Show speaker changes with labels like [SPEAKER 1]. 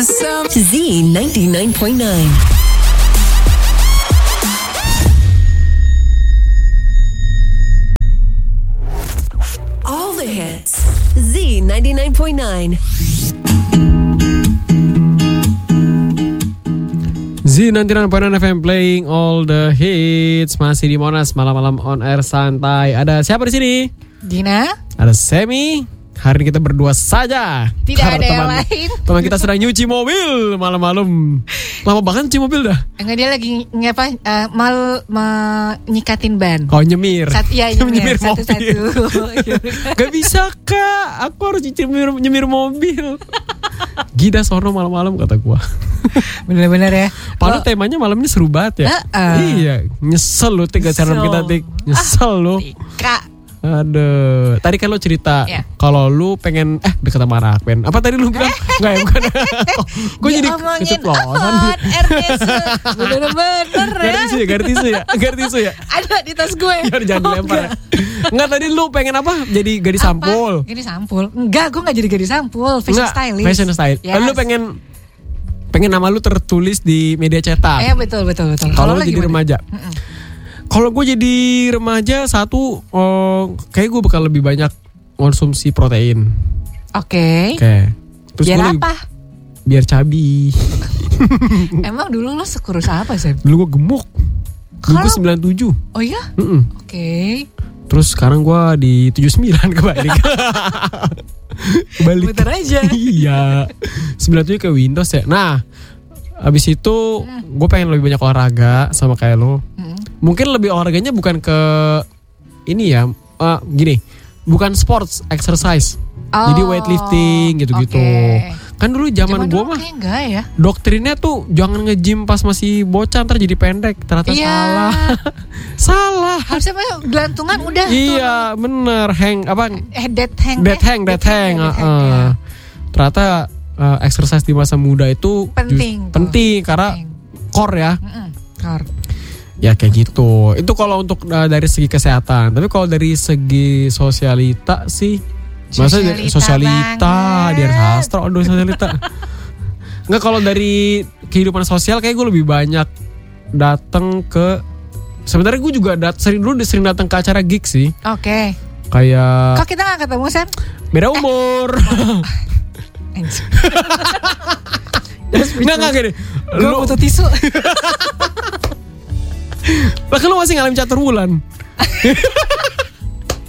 [SPEAKER 1] Z99.9. All the hits. Z99.9.
[SPEAKER 2] Z99.9 FM playing all the hits. Masih di Monas, malam-malam on air santai. Ada siapa di sini?
[SPEAKER 3] Gina.
[SPEAKER 2] Ada Semi. Hari ini kita berdua saja.
[SPEAKER 3] Tidak ada yang lain.
[SPEAKER 2] Teman kita sedang nyuci mobil malam-malam. Lama banget nyuci mobil dah.
[SPEAKER 3] Enggak, dia lagi nyikatin ban.
[SPEAKER 2] Oh, nyemir.
[SPEAKER 3] Nyemir
[SPEAKER 2] mobil. Gak bisa kak, aku harus nyemir mobil. Gida sono malam-malam kata gua.
[SPEAKER 3] Bener-bener ya.
[SPEAKER 2] Padahal temanya malam ini seru banget ya. Iya, nyesel lu tiga cara kita tik. Nyesel lu. Aduh, tadi kan lo cerita kalau lu pengen deket sama Rakwen. Apa tadi lu bilang? Enggak ya, bukan. Gue jadi keceplosan.
[SPEAKER 3] Bener-bener
[SPEAKER 2] ya. Gartisu ya.
[SPEAKER 3] Ada di tas gue.
[SPEAKER 2] Jangan dilempar. Enggak, tadi lu pengen apa? Jadi gadis sampul.
[SPEAKER 3] Gadis sampul? Enggak, gue gak jadi gadis sampul. Fashion stylist.
[SPEAKER 2] Fashion stylist. Yes. Lu pengen nama lu tertulis di media cetak.
[SPEAKER 3] Iya, betul.
[SPEAKER 2] Kalau lu jadi remaja. Kalau gue jadi remaja kayak gue bakal lebih banyak konsumsi protein.
[SPEAKER 3] Oke.
[SPEAKER 2] Terus
[SPEAKER 3] biar apa?
[SPEAKER 2] Biar cabi.
[SPEAKER 3] Emang dulu lo sekurus apa sih?
[SPEAKER 2] Dulu gue gemuk. Dulu gue 97.
[SPEAKER 3] Oh iya? Oke.
[SPEAKER 2] Terus sekarang gue di 79 kebalik.
[SPEAKER 3] Bentar aja.
[SPEAKER 2] Iya. 97 ke Windows ya. Nah, abis itu gue pengen lebih banyak olahraga sama kayak lo. Mungkin lebih olahraganya bukan ke ini ya, gini, bukan sports, exercise. Jadi weightlifting gitu-gitu. Kan dulu zaman gue mah
[SPEAKER 3] ya.
[SPEAKER 2] Doktrinnya tuh jangan nge-gym pas masih bocah, ntar jadi pendek. Ternyata salah.
[SPEAKER 3] Harusnya gelantungan udah.
[SPEAKER 2] Iya, bener.
[SPEAKER 3] Dead hang.
[SPEAKER 2] Ternyata exercise di masa muda itu penting karena core ya.
[SPEAKER 3] Core.
[SPEAKER 2] Ya kayak gitu. Itu kalau untuk dari segi kesehatan. Tapi kalau dari segi sosialita sih, sosialita di sastra, sosialita. Enggak, kalau dari kehidupan sosial kayak gue lebih banyak datang ke. Sebenarnya gue juga sering datang ke acara gig sih.
[SPEAKER 3] Oke.
[SPEAKER 2] Kayak.
[SPEAKER 3] Kok kita nggak ketemu Sam?
[SPEAKER 2] Beda umur. Nggak gini.
[SPEAKER 3] Gue butuh tisu.
[SPEAKER 2] Lah kan lu masih ngalamin catur bulan.